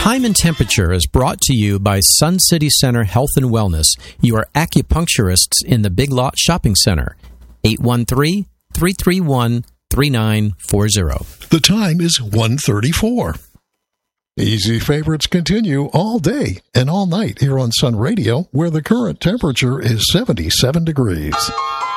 Time and Temperature is brought to you by Sun City Center Health and Wellness, your acupuncturists in the Big Lot Shopping Center. 813-331-3940. The time is 1:34. Easy favorites continue all day and all night here on Sun Radio, where the current temperature is 77 degrees.